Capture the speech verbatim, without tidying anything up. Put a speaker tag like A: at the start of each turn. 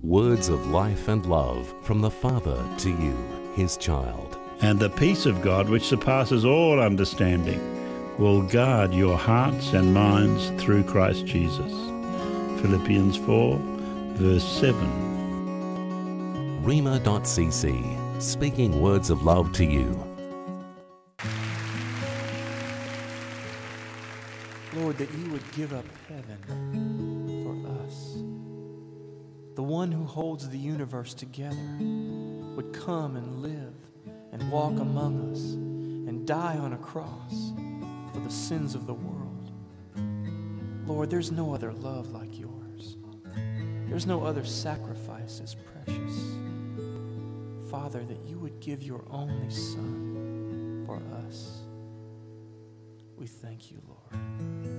A: Words of life and love from the Father to you, his child.
B: And the peace of God, which surpasses all understanding, will guard your hearts and minds through Christ Jesus. Philippians four, verse seven.
A: Rhema dot c c, speaking words of love to you.
C: Lord, that you would give up heaven for us. The one who holds the universe together would come and live and walk among us and die on a cross for the sins of the world. Lord, there's no other love like yours. There's no other sacrifice as precious. Father, that you would give your only Son for us. We thank you, Lord.